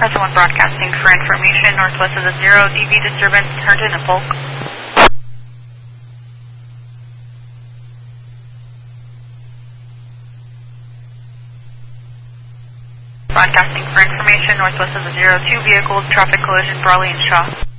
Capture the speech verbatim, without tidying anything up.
Press one broadcasting for information. Northwest of the zero, D V disturbance turned in a bulk. Broadcasting for information. Northwest of the zero, two vehicles, traffic collision, Brawley and Shaw.